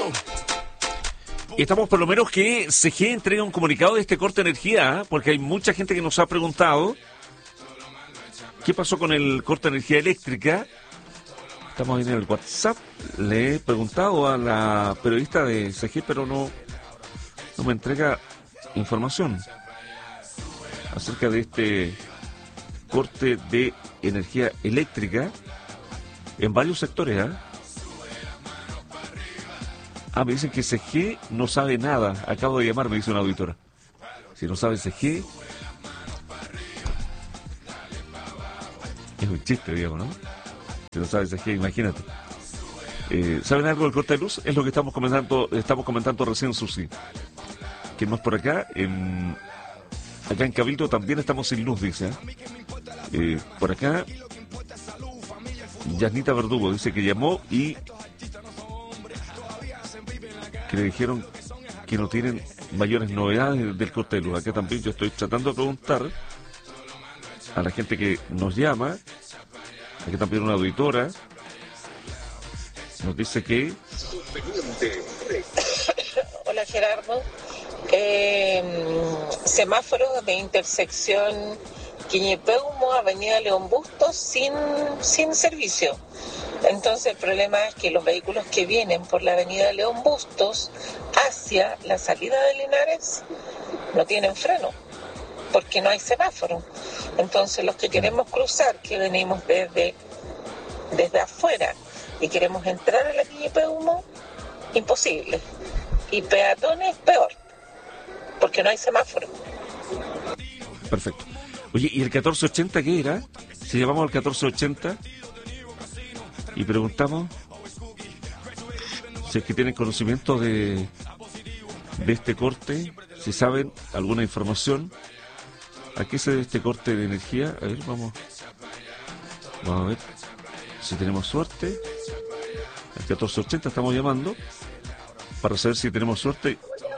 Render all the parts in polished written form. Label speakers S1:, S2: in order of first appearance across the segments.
S1: Estamos por lo menos que CG entrega un comunicado de este corte de energía, porque hay mucha gente que nos ha preguntado qué pasó con el corte de energía eléctrica. Estamos ahí en el WhatsApp. Le he preguntado a la periodista de CG, pero no me entrega información acerca de este corte de energía eléctrica en varios sectores. Me dicen que CG no sabe nada. Acabo de llamar, me dice una auditora. Si no sabe CG, es un chiste, digamos, ¿no? Si no sabe CG, imagínate. ¿Saben algo del corte de luz? Es lo que estamos comentando recién, Susi. Que más por acá, acá en Cabildo también estamos sin luz, dice. Por acá, Yasnita Verdugo dice que llamó y que le dijeron que no tienen mayores novedades del corte de luz. Acá también yo estoy tratando de preguntar a la gente que nos llama. Aquí también una auditora nos dice que...
S2: Hola Gerardo. Semáforos de intersección Quiñipeumo, Avenida León Bustos sin servicio. Entonces el problema es que los vehículos que vienen por la avenida León Bustos hacia la salida de Linares no tienen freno, porque no hay semáforo. Entonces los que queremos cruzar, que venimos desde afuera y queremos entrar a la Quiñipeumo, imposible. Y peatones, peor, porque no hay semáforo.
S1: Perfecto. Oye, ¿y el 1480 qué era? Si llamamos al 1480... y preguntamos si es que tienen conocimiento de este corte, si saben alguna información. ¿A qué se debe este corte de energía? A ver, vamos a ver si tenemos suerte. Al 1480 estamos llamando para saber si tenemos suerte.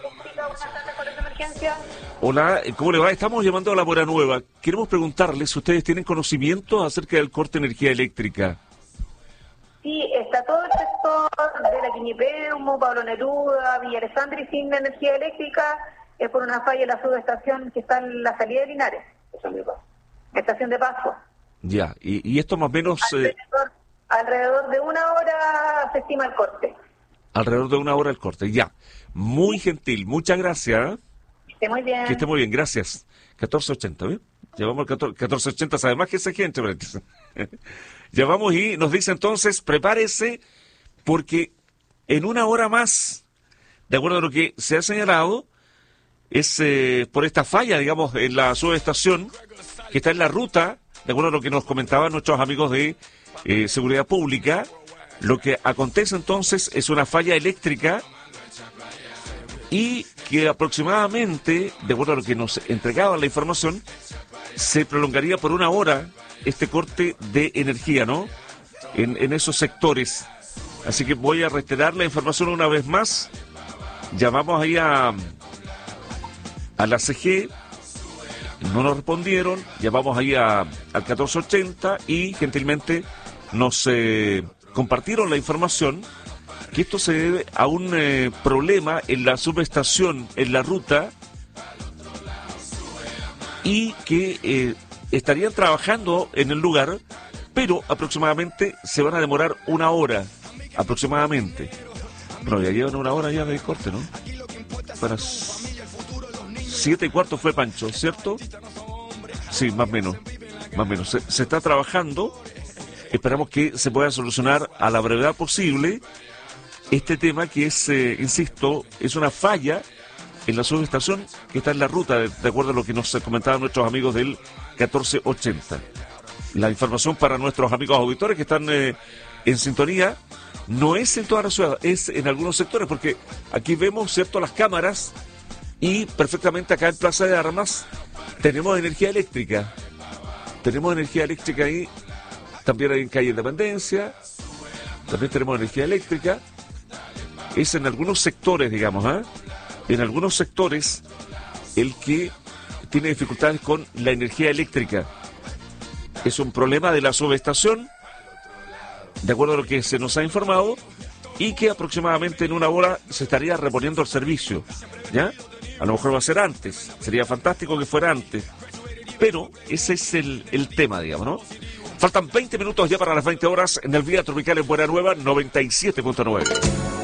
S1: Hola, ¿cómo le va? Estamos llamando a la Mora Nueva. Queremos preguntarles si ustedes tienen conocimiento acerca del corte de energía eléctrica.
S3: Sí, está todo el sector de la Quiñipeumo, Pablo Neruda, Villa Alessandri sin energía eléctrica. Es por una falla en la subestación que está en la salida de Linares. Estación de paso.
S1: Ya, y esto más o menos...
S3: Alrededor de una hora se estima el corte.
S1: Alrededor de una hora el corte, ya. Muy gentil, muchas gracias.
S3: Que esté muy bien.
S1: Que esté muy bien, gracias. 1480, ¿bien? Llevamos el 1480, sabe más que esa gente. Llamamos y nos dice entonces, prepárese, porque en una hora más, de acuerdo a lo que se ha señalado, es por esta falla, digamos, en la subestación, que está en la ruta, de acuerdo a lo que nos comentaban nuestros amigos de Seguridad Pública. Lo que acontece entonces es una falla eléctrica y que aproximadamente, de acuerdo a lo que nos entregaba la información, se prolongaría por una hora este corte de energía, ¿no? En esos sectores. Así que voy a reiterar la información una vez más. Llamamos ahí a la CG, no nos respondieron. Llamamos ahí al 1480 y gentilmente nos compartieron la información que esto se debe a un problema en la subestación, en la ruta, y que estarían trabajando en el lugar, pero aproximadamente se van a demorar una hora, aproximadamente. Bueno, ya llevan una hora ya de corte, ¿no? Para 7:15 fue Pancho, ¿cierto? Sí, más o menos. Se está trabajando, esperamos que se pueda solucionar a la brevedad posible este tema que es, insisto, es una falla en la subestación que está en la ruta, de acuerdo a lo que nos comentaban nuestros amigos del 1480. La información para nuestros amigos auditores que están en sintonía no es en toda la ciudad, es en algunos sectores, porque aquí vemos, ¿cierto?, las cámaras y perfectamente acá en Plaza de Armas tenemos energía eléctrica. Tenemos energía eléctrica ahí, también hay en Calle Independencia, también tenemos energía eléctrica. Es en algunos sectores, digamos, en algunos sectores el que tiene dificultades con la energía eléctrica. Es un problema de la subestación, de acuerdo a lo que se nos ha informado, y que aproximadamente en una hora se estaría reponiendo el servicio, ¿ya? A lo mejor va a ser antes, sería fantástico que fuera antes, pero ese es el tema, digamos, ¿no? Faltan 20 minutos ya para las 20 horas en el Vía Tropical en Buena Nueva 97.9.